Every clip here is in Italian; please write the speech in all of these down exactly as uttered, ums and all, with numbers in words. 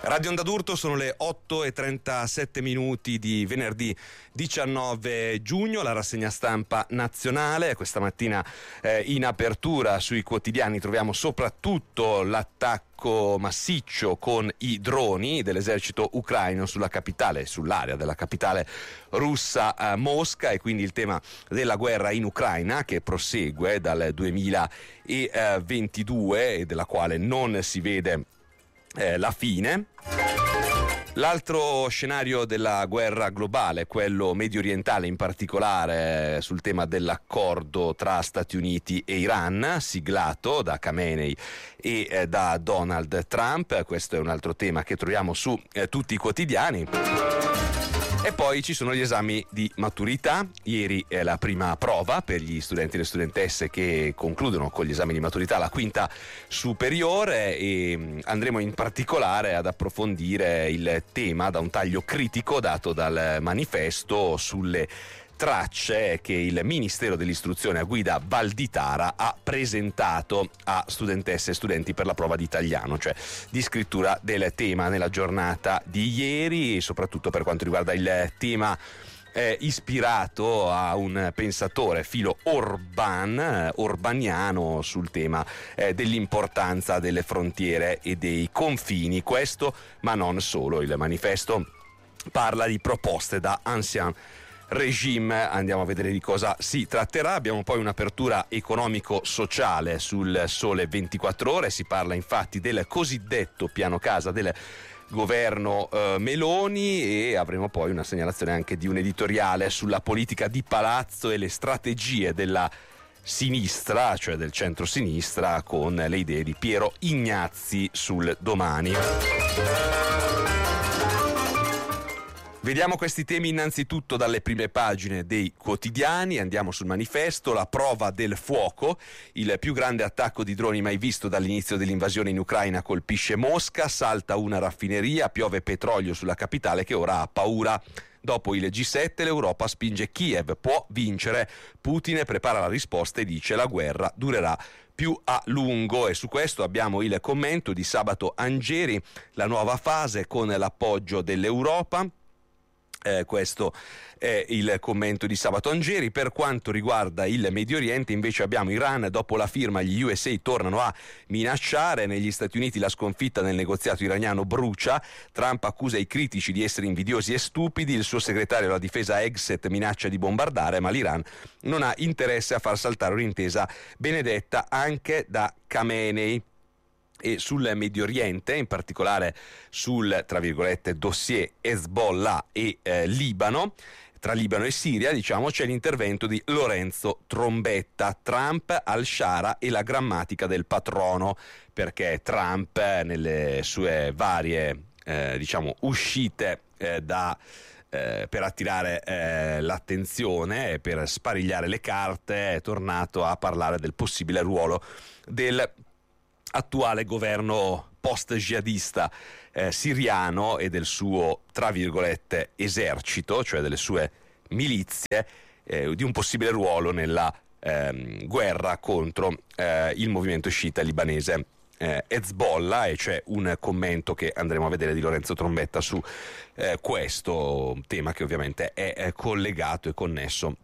Radio Onda d'Urto, sono le otto e trentasette minuti di venerdì diciannove giugno, la rassegna stampa nazionale. Questa mattina eh, in apertura sui quotidiani troviamo soprattutto l'attacco massiccio con i droni dell'esercito ucraino sulla capitale, sull'area della capitale russa eh, Mosca, e quindi il tema della guerra in Ucraina che prosegue dal duemilaventidue e della quale non si vede Eh, la fine. L'altro scenario della guerra globale, quello medio orientale, in particolare sul tema dell'accordo tra Stati Uniti e Iran, siglato da Khamenei e eh, da Donald Trump. Questo è un altro tema che troviamo su eh, tutti i quotidiani. E poi ci sono gli esami di maturità. Ieri è la prima prova per gli studenti e le studentesse che concludono con gli esami di maturità la quinta superiore, e andremo in particolare ad approfondire il tema da un taglio critico dato dal manifesto sulle tracce che il Ministero dell'Istruzione a guida Valditara ha presentato a studentesse e studenti per la prova di italiano, cioè di scrittura del tema, nella giornata di ieri, soprattutto per quanto riguarda il tema eh, ispirato a un pensatore filo Orban, eh, orbaniano, sul tema eh, dell'importanza delle frontiere e dei confini. Questo, ma non solo. Il manifesto parla di proposte da ancien regime. Andiamo a vedere di cosa si tratterà. Abbiamo poi un'apertura economico-sociale sul Sole ventiquattro Ore. Si parla infatti del cosiddetto piano casa del governo eh, Meloni, e avremo poi una segnalazione anche di un editoriale sulla politica di palazzo e le strategie della sinistra, cioè del centro-sinistra, con le idee di Piero Ignazzi sul Domani. Vediamo questi temi innanzitutto dalle prime pagine dei quotidiani. Andiamo sul manifesto. La prova del fuoco, il più grande attacco di droni mai visto dall'inizio dell'invasione in Ucraina, colpisce Mosca, salta una raffineria, piove petrolio sulla capitale che ora ha paura. Dopo il G sette l'Europa spinge Kiev, può vincere. Putin prepara la risposta e dice la guerra durerà più a lungo, e su questo abbiamo il commento di Sabato Angeri, la nuova fase con l'appoggio dell'Europa. Eh, questo è il commento di Sabato Angeri. Per quanto riguarda il Medio Oriente invece abbiamo Iran, dopo la firma gli U S A tornano a minacciare. Negli Stati Uniti la sconfitta nel negoziato iraniano brucia, Trump accusa i critici di essere invidiosi e stupidi, il suo segretario alla difesa Hegseth minaccia di bombardare, ma l'Iran non ha interesse a far saltare un'intesa benedetta anche da Khamenei. E sul Medio Oriente, in particolare sul, tra virgolette, dossier Hezbollah e eh, Libano, tra Libano e Siria, diciamo, c'è l'intervento di Lorenzo Trombetta, Trump, Al-Shara e la grammatica del patrono, perché Trump nelle sue varie, eh, diciamo, uscite eh, da... Eh, per attirare eh, l'attenzione e per sparigliare le carte, è tornato a parlare del possibile ruolo del attuale governo post-jihadista eh, siriano e del suo, tra virgolette, esercito, cioè delle sue milizie, eh, di un possibile ruolo nella eh, guerra contro eh, il movimento sciita libanese eh, Hezbollah. E c'è un commento che andremo a vedere di Lorenzo Trombetta su eh, questo tema, che ovviamente è, è collegato e connesso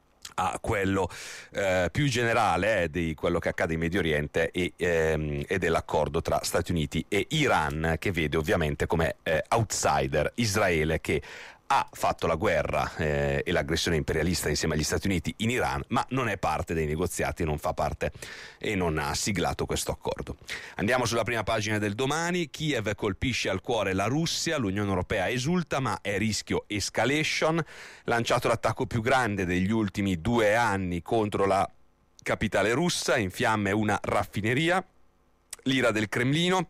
a quello eh, più generale eh, di quello che accade in Medio Oriente e, ehm, e dell'accordo tra Stati Uniti e Iran, che vede ovviamente come eh, outsider Israele, che ha fatto la guerra eh, e l'aggressione imperialista insieme agli Stati Uniti in Iran, ma non è parte dei negoziati, non fa parte e non ha siglato questo accordo. Andiamo sulla prima pagina del Domani. Kiev colpisce al cuore la Russia, l'Unione Europea esulta, ma è rischio escalation. Lanciato l'attacco più grande degli ultimi due anni contro la capitale russa, in fiamme una raffineria, l'ira del Cremlino.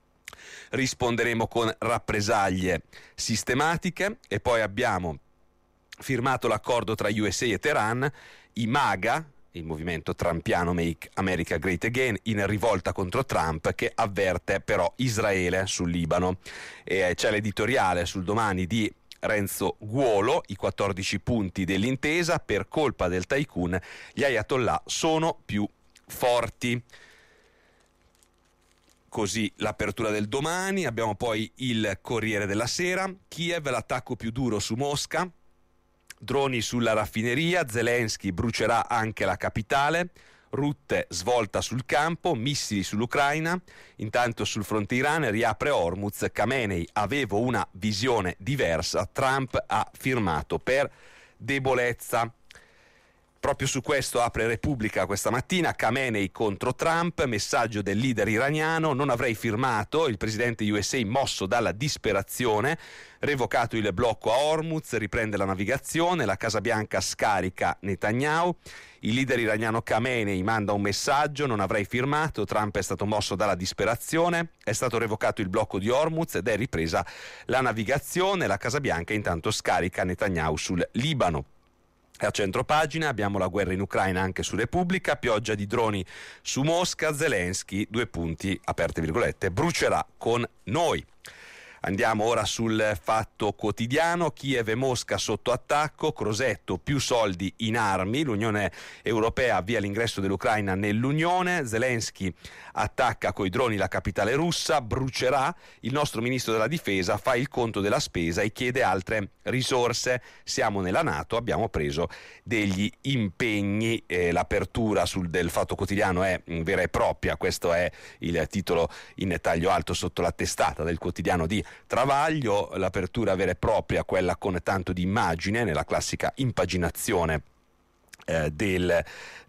Risponderemo con rappresaglie sistematiche. E poi abbiamo firmato l'accordo tra U S A e Teheran, i MAGA, il movimento trampiano Make America Great Again, in rivolta contro Trump, che avverte però Israele sul Libano. E c'è l'editoriale sul Domani di Renzo Guolo, i quattordici punti dell'intesa, per colpa del tycoon gli ayatollah sono più forti. Così l'apertura del Domani. Abbiamo poi il Corriere della Sera. Kiev, l'attacco più duro su Mosca. Droni sulla raffineria. Zelensky brucerà anche la capitale. Rutte svolta sul campo, missili sull'Ucraina. Intanto sul fronte Iran riapre Hormuz. Khamenei: avevo una visione diversa. Trump ha firmato per debolezza. Proprio su questo apre Repubblica questa mattina. Khamenei contro Trump, messaggio del leader iraniano: non avrei firmato. Il presidente U S A mosso dalla disperazione, revocato il blocco a Hormuz, riprende la navigazione, la Casa Bianca scarica Netanyahu. Il leader iraniano Khamenei manda un messaggio: non avrei firmato. Trump è stato mosso dalla disperazione, è stato revocato il blocco di Hormuz ed è ripresa la navigazione. La Casa Bianca intanto scarica Netanyahu sul Libano. A centropagina abbiamo la guerra in Ucraina anche su Repubblica, pioggia di droni su Mosca, Zelensky, due punti, aperte virgolette, brucerà con noi. Andiamo ora sul Fatto Quotidiano. Kiev e Mosca sotto attacco, Crosetto: più soldi in armi, l'Unione Europea avvia l'ingresso dell'Ucraina nell'Unione, Zelensky attacca coi droni la capitale russa, brucerà, il nostro ministro della difesa fa il conto della spesa e chiede altre risorse, siamo nella NATO, abbiamo preso degli impegni. Eh, l'apertura sul, del Fatto Quotidiano è mh, vera e propria, questo è il titolo in taglio alto sotto la testata del quotidiano di Travaglio, l'apertura vera e propria, quella con tanto di immagine nella classica impaginazione eh, del,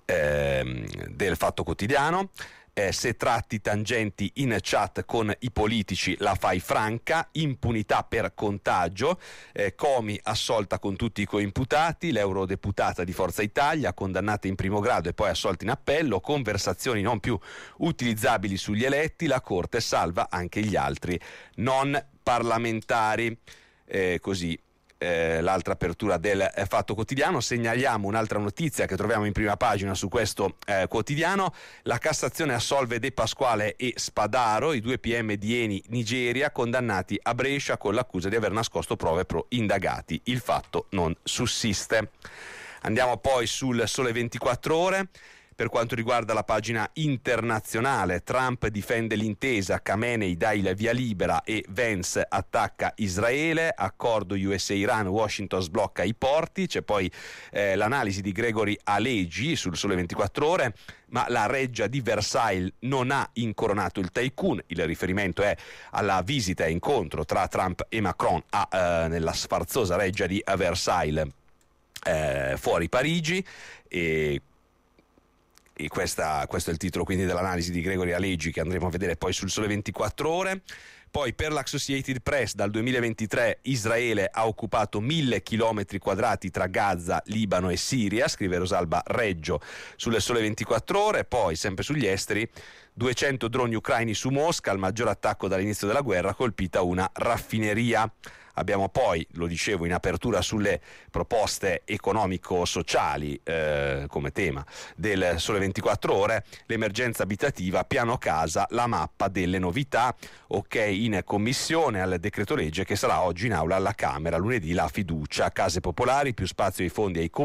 eh, del Fatto Quotidiano. Eh, se tratti tangenti in chat con i politici la fai franca, impunità per contagio, eh, Comi assolta con tutti i coimputati, l'eurodeputata di Forza Italia condannata in primo grado e poi assolta in appello, conversazioni non più utilizzabili sugli eletti, la Corte salva anche gli altri non parlamentari. Eh, così Eh, l'altra apertura del eh, Fatto Quotidiano. Segnaliamo un'altra notizia che troviamo in prima pagina su questo eh, quotidiano: la Cassazione assolve De Pasquale e Spadaro, i due P M di Eni Nigeria, condannati a Brescia con l'accusa di aver nascosto prove pro indagati. Il fatto non sussiste. Andiamo poi sul Sole ventiquattro Ore. Per quanto riguarda la pagina internazionale, Trump difende l'intesa, Khamenei dà il via libera e Vance attacca Israele, accordo U S A-Iran, Washington sblocca i porti. C'è poi eh, l'analisi di Gregory Alegi sul Sole ventiquattro Ore, ma la reggia di Versailles non ha incoronato il tycoon. Il riferimento è alla visita e incontro tra Trump e Macron a, eh, nella sfarzosa reggia di Versailles eh, fuori Parigi. E E questa, questo è il titolo quindi dell'analisi di Gregory Alegi, che andremo a vedere poi sul Sole ventiquattro Ore. Poi per l'Associated Press, dal duemilaventitré Israele ha occupato mille chilometri quadrati tra Gaza, Libano e Siria, scrive Rosalba Reggio sulle Sole ventiquattro Ore. Poi sempre sugli esteri, duecento droni ucraini su Mosca, il maggior attacco dall'inizio della guerra, colpita una raffineria. Abbiamo poi, lo dicevo in apertura, sulle proposte economico-sociali eh, come tema del Sole ventiquattro Ore, l'emergenza abitativa, piano casa, la mappa delle novità, ok in commissione al decreto legge che sarà oggi in aula alla Camera, lunedì la fiducia, case popolari, più spazio ai fondi ai comuni.